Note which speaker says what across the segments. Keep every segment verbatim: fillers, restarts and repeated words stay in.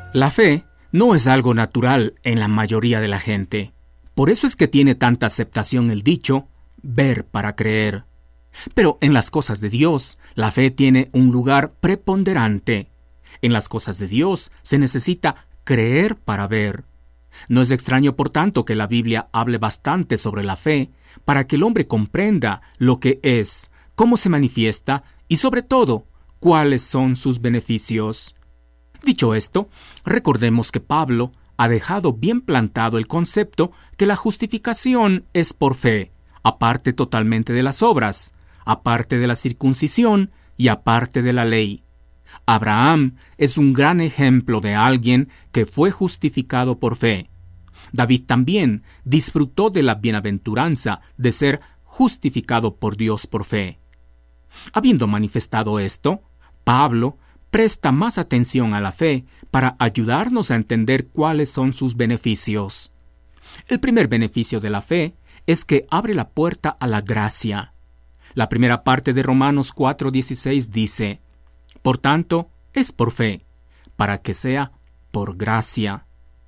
Speaker 1: La fe no es algo natural en la mayoría de la gente. Por eso es que tiene tanta aceptación el dicho, ver para creer. Pero en las cosas de Dios, la fe tiene un lugar preponderante. En las cosas de Dios se necesita creer para ver. No es extraño, por tanto, que la Biblia hable bastante sobre la fe, para que el hombre comprenda lo que es, cómo se manifiesta y, sobre todo, cuáles son sus beneficios. Dicho esto, recordemos que Pablo ha dejado bien plantado el concepto que la justificación es por fe, aparte totalmente de las obras, aparte de la circuncisión y aparte de la ley. Abraham es un gran ejemplo de alguien que fue justificado por fe. David también disfrutó de la bienaventuranza de ser justificado por Dios por fe. Habiendo manifestado esto, Pablo presta más atención a la fe para ayudarnos a entender cuáles son sus beneficios. El primer beneficio de la fe es que abre la puerta a la gracia. La primera parte de Romanos cuatro dieciséis dice: Por tanto, es por fe, para que sea por gracia.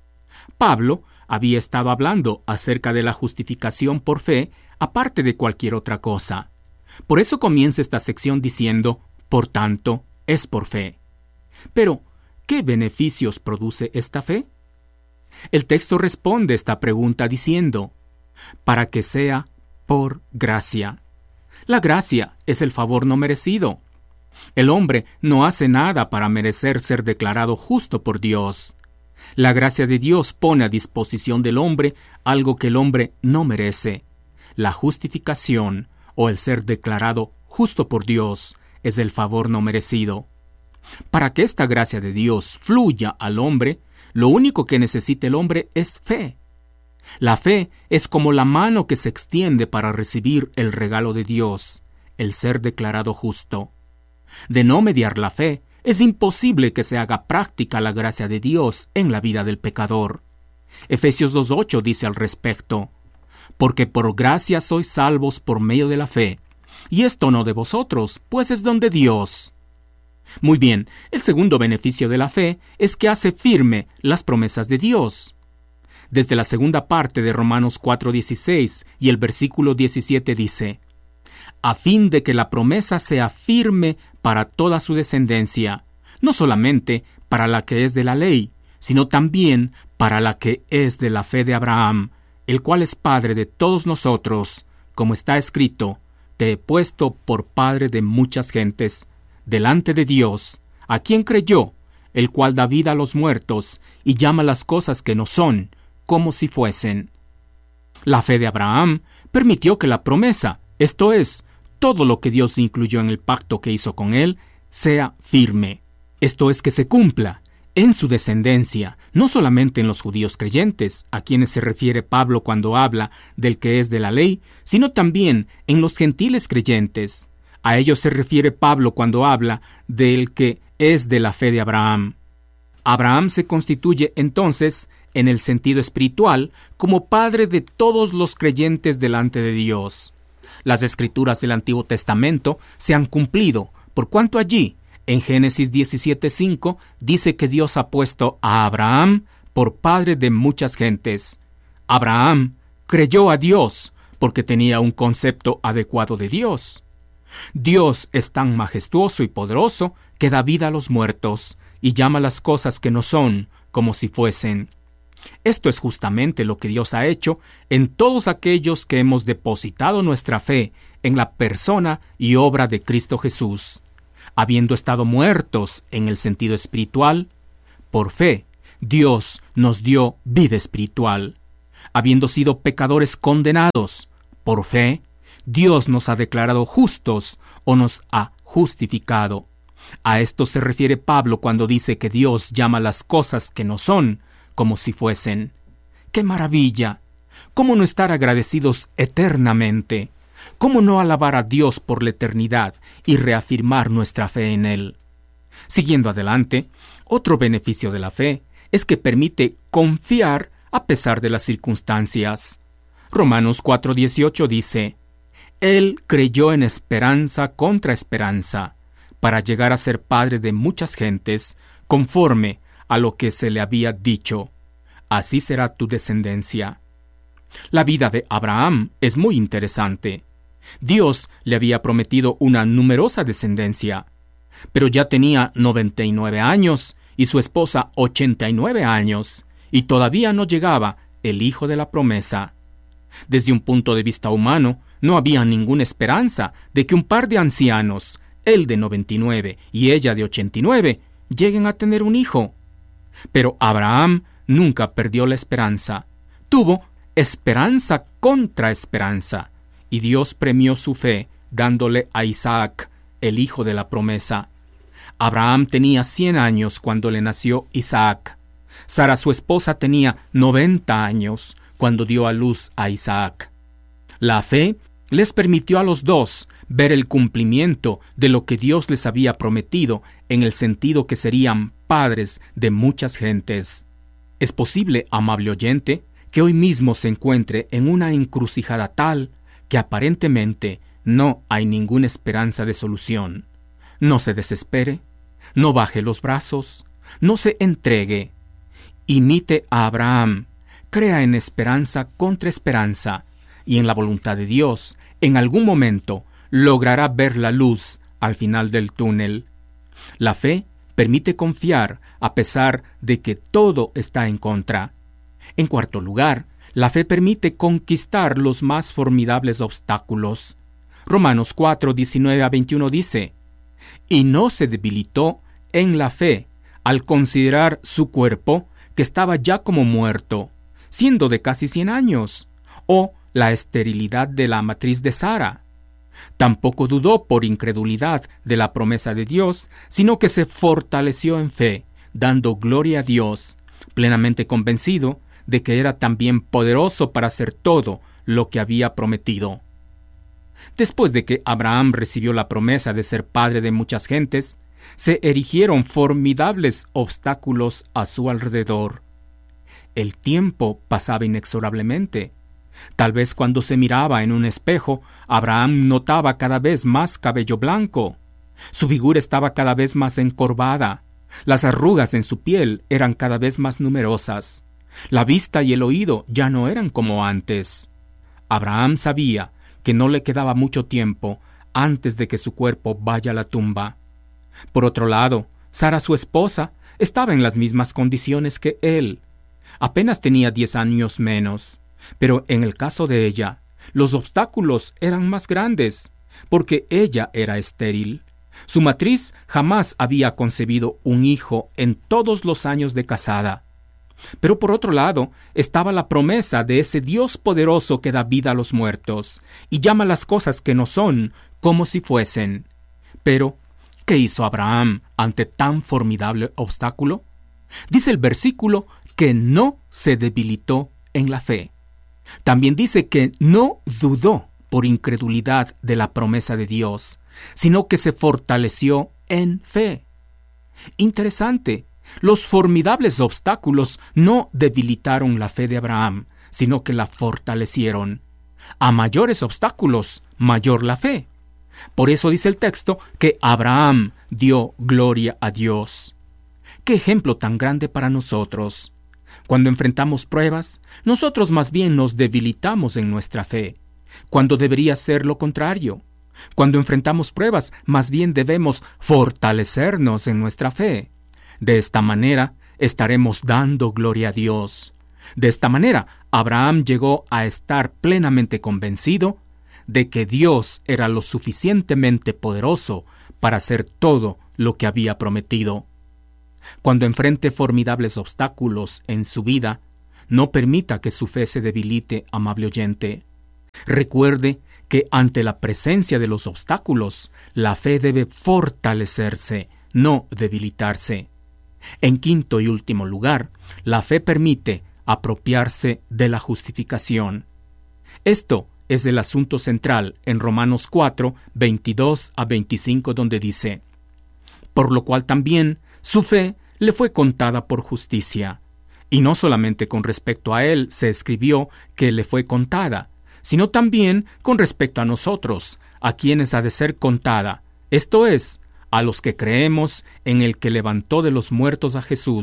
Speaker 1: Pablo había estado hablando acerca de la justificación por fe, aparte de cualquier otra cosa. Por eso comienza esta sección diciendo: Por tanto, es por fe. Pero, ¿qué beneficios produce esta fe? El texto responde esta pregunta diciendo: para que sea por gracia. La gracia es el favor no merecido. El hombre no hace nada para merecer ser declarado justo por Dios. La gracia de Dios pone a disposición del hombre algo que el hombre no merece. La justificación, o el ser declarado justo por Dios, es el favor no merecido. Para que esta gracia de Dios fluya al hombre, lo único que necesita el hombre es fe. La fe es como la mano que se extiende para recibir el regalo de Dios, el ser declarado justo. De no mediar la fe, es imposible que se haga práctica la gracia de Dios en la vida del pecador. Efesios dos ocho dice al respecto: Porque por gracia sois salvos por medio de la fe, y esto no de vosotros, pues es don de Dios. Muy bien, el segundo beneficio de la fe es que hace firme las promesas de Dios. Desde la segunda parte de Romanos cuatro dieciséis y el versículo diecisiete dice: a fin de que la promesa sea firme para toda su descendencia, no solamente para la que es de la ley, sino también para la que es de la fe de Abraham, el cual es padre de todos nosotros, como está escrito: te he puesto por padre de muchas gentes, delante de Dios, a quien creyó, el cual da vida a los muertos y llama las cosas que no son, como si fuesen. La fe de Abraham permitió que la promesa, esto es, todo lo que Dios incluyó en el pacto que hizo con él, sea firme. Esto es, que se cumpla en su descendencia, no solamente en los judíos creyentes, a quienes se refiere Pablo cuando habla del que es de la ley, sino también en los gentiles creyentes. A ellos se refiere Pablo cuando habla del que es de la fe de Abraham. Abraham se constituye entonces, en el sentido espiritual, como padre de todos los creyentes delante de Dios. Las escrituras del Antiguo Testamento se han cumplido, por cuanto allí, en Génesis diecisiete cinco, dice que Dios ha puesto a Abraham por padre de muchas gentes. Abraham creyó a Dios porque tenía un concepto adecuado de Dios. Dios es tan majestuoso y poderoso que da vida a los muertos y llama las cosas que no son como si fuesen. Esto es justamente lo que Dios ha hecho en todos aquellos que hemos depositado nuestra fe en la persona y obra de Cristo Jesús. Habiendo estado muertos en el sentido espiritual, por fe, Dios nos dio vida espiritual. Habiendo sido pecadores condenados, por fe, Dios nos ha declarado justos o nos ha justificado. A esto se refiere Pablo cuando dice que Dios llama las cosas que no son como si fuesen. ¡Qué maravilla! ¿Cómo no estar agradecidos eternamente? ¿Cómo no alabar a Dios por la eternidad y reafirmar nuestra fe en Él? Siguiendo adelante, otro beneficio de la fe es que permite confiar a pesar de las circunstancias. Romanos cuatro dieciocho dice: Él creyó en esperanza contra esperanza, para llegar a ser padre de muchas gentes, conforme a lo que se le había dicho: así será tu descendencia. La vida de Abraham es muy interesante. Dios le había prometido una numerosa descendencia, pero ya tenía noventa y nueve años y su esposa ochenta y nueve años, y todavía no llegaba el hijo de la promesa. Desde un punto de vista humano, no había ninguna esperanza de que un par de ancianos, él de noventa y nueve y ella de ochenta y nueve, lleguen a tener un hijo. Pero Abraham nunca perdió la esperanza. Tuvo esperanza contra esperanza, y Dios premió su fe dándole a Isaac, el hijo de la promesa. Abraham tenía cien años cuando le nació Isaac. Sara, su esposa, tenía noventa años cuando dio a luz a Isaac. La fe les permitió a los dos ver el cumplimiento de lo que Dios les había prometido, en el sentido que serían padres de muchas gentes. Es posible, amable oyente, que hoy mismo se encuentre en una encrucijada tal que aparentemente no hay ninguna esperanza de solución. No se desespere, no baje los brazos, no se entregue. Imite a Abraham, crea en esperanza contra esperanza, y en la voluntad de Dios, en algún momento, logrará ver la luz al final del túnel. La fe permite confiar a pesar de que todo está en contra. En cuarto lugar, la fe permite conquistar los más formidables obstáculos. Romanos cuatro, diecinueve a veintiuno dice: y no se debilitó en la fe al considerar su cuerpo, que estaba ya como muerto, siendo de casi cien años, o la esterilidad de la matriz de Sara. Tampoco dudó por incredulidad de la promesa de Dios, sino que se fortaleció en fe, dando gloria a Dios, plenamente convencido de que era también poderoso para hacer todo lo que había prometido. Después de que Abraham recibió la promesa de ser padre de muchas gentes, se erigieron formidables obstáculos a su alrededor. El tiempo pasaba inexorablemente. Tal vez cuando se miraba en un espejo, Abraham notaba cada vez más cabello blanco. Su figura estaba cada vez más encorvada. Las arrugas en su piel eran cada vez más numerosas. La vista y el oído ya no eran como antes. Abraham sabía que no le quedaba mucho tiempo antes de que su cuerpo vaya a la tumba. Por otro lado, Sara, su esposa, estaba en las mismas condiciones que él. Apenas tenía diez años menos, pero en el caso de ella, los obstáculos eran más grandes, porque ella era estéril. Su matriz jamás había concebido un hijo en todos los años de casada. Pero por otro lado, estaba la promesa de ese Dios poderoso que da vida a los muertos y llama las cosas que no son como si fuesen. Pero, ¿qué hizo Abraham ante tan formidable obstáculo? Dice el versículo que no se debilitó en la fe. También dice que no dudó por incredulidad de la promesa de Dios, sino que se fortaleció en fe. Interesante. Los formidables obstáculos no debilitaron la fe de Abraham, sino que la fortalecieron. A mayores obstáculos, mayor la fe. Por eso dice el texto que Abraham dio gloria a Dios. ¡Qué ejemplo tan grande para nosotros! Cuando enfrentamos pruebas, nosotros más bien nos debilitamos en nuestra fe, cuando debería ser lo contrario. Cuando enfrentamos pruebas, más bien debemos fortalecernos en nuestra fe. De esta manera, estaremos dando gloria a Dios. De esta manera, Abraham llegó a estar plenamente convencido de que Dios era lo suficientemente poderoso para hacer todo lo que había prometido. Cuando enfrente formidables obstáculos en su vida, no permita que su fe se debilite, amable oyente. Recuerde que ante la presencia de los obstáculos, la fe debe fortalecerse, no debilitarse. En quinto y último lugar, la fe permite apropiarse de la justificación. Esto es el asunto central en Romanos cuatro, veintidós a veinticinco, donde dice: por lo cual también su fe le fue contada por justicia. Y no solamente con respecto a él se escribió que le fue contada, sino también con respecto a nosotros, a quienes ha de ser contada, esto es, a los que creemos en el que levantó de los muertos a Jesús,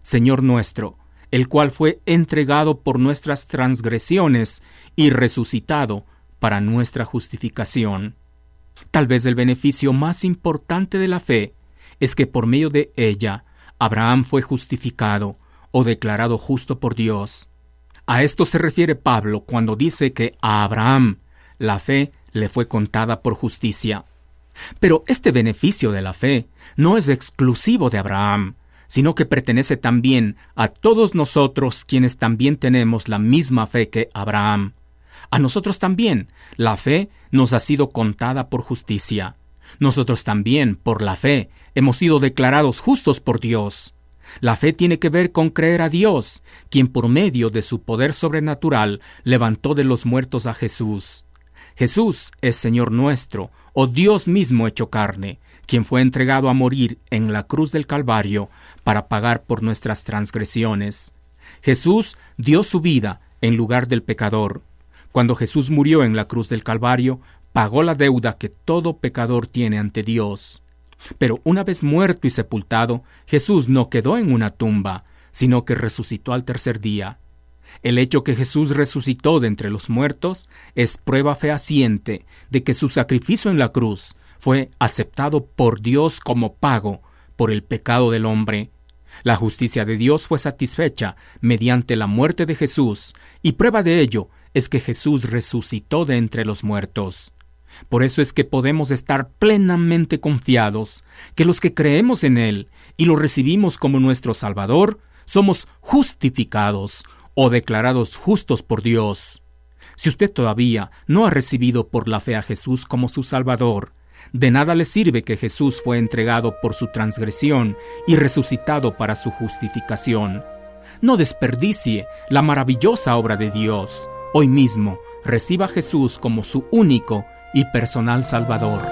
Speaker 1: Señor nuestro, el cual fue entregado por nuestras transgresiones y resucitado para nuestra justificación. Tal vez el beneficio más importante de la fe es que por medio de ella Abraham fue justificado o declarado justo por Dios. A esto se refiere Pablo cuando dice que a Abraham la fe le fue contada por justicia. Pero este beneficio de la fe no es exclusivo de Abraham, sino que pertenece también a todos nosotros quienes también tenemos la misma fe que Abraham. A nosotros también la fe nos ha sido contada por justicia. Nosotros también, por la fe, hemos sido declarados justos por Dios. La fe tiene que ver con creer a Dios, quien por medio de su poder sobrenatural levantó de los muertos a Jesús. Jesús es Señor nuestro, o Dios mismo hecho carne, quien fue entregado a morir en la cruz del Calvario para pagar por nuestras transgresiones. Jesús dio su vida en lugar del pecador. Cuando Jesús murió en la cruz del Calvario, pagó la deuda que todo pecador tiene ante Dios. Pero una vez muerto y sepultado, Jesús no quedó en una tumba, sino que resucitó al tercer día. El hecho que Jesús resucitó de entre los muertos es prueba fehaciente de que su sacrificio en la cruz fue aceptado por Dios como pago por el pecado del hombre. La justicia de Dios fue satisfecha mediante la muerte de Jesús, y prueba de ello es que Jesús resucitó de entre los muertos. Por eso es que podemos estar plenamente confiados que los que creemos en Él y lo recibimos como nuestro Salvador, somos justificados o declarados justos por Dios. Si usted todavía no ha recibido por la fe a Jesús como su Salvador, de nada le sirve que Jesús fue entregado por su transgresión y resucitado para su justificación. No desperdicie la maravillosa obra de Dios. Hoy mismo reciba a Jesús como su único y personal Salvador.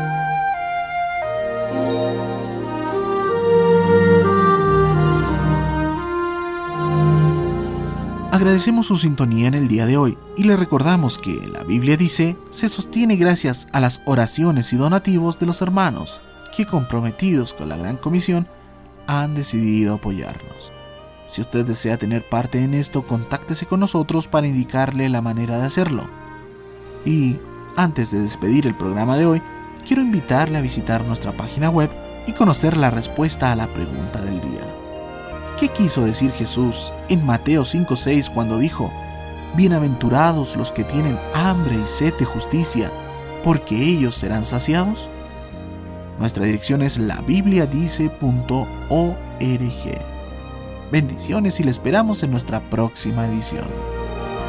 Speaker 2: Agradecemos su sintonía en el día de hoy y le recordamos que la Biblia dice se sostiene gracias a las oraciones y donativos de los hermanos que, comprometidos con la Gran Comisión, han decidido apoyarnos. Si usted desea tener parte en esto, contáctese con nosotros para indicarle la manera de hacerlo. Y antes de despedir el programa de hoy, quiero invitarle a visitar nuestra página web y conocer la respuesta a la pregunta del día. ¿Qué quiso decir Jesús en Mateo cinco seis cuando dijo: «Bienaventurados los que tienen hambre y sed de justicia, porque ellos serán saciados»? Nuestra dirección es la biblia dice punto org. Bendiciones y le esperamos en nuestra próxima edición.